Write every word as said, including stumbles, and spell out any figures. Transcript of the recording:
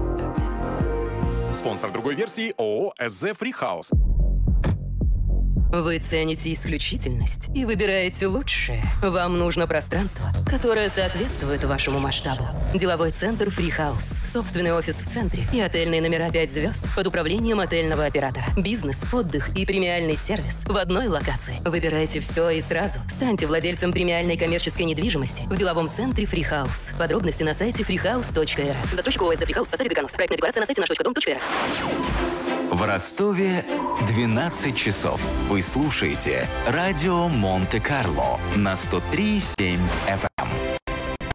Спонсор другой версии ООО «СЗ Фрихаус». Вы цените исключительность и выбираете лучшее. Вам нужно пространство, которое соответствует вашему масштабу. Деловой центр Фрихаус. Собственный офис в центре и отельные номера пять звезд под управлением отельного оператора. Бизнес, отдых и премиальный сервис в одной локации. Выбирайте все и сразу. Станьте владельцем премиальной коммерческой недвижимости в деловом центре Фрихаус. Подробности на сайте фрихаус точка эр эф. Застройщик ООО «СЗ Фрихаус» в составе Деканус. Проектная декларация на сайте наш точка дом точка эр эф. В Ростове двенадцать часов. Вы слушаете радио Монте-Карло на сто три и семь эф эм.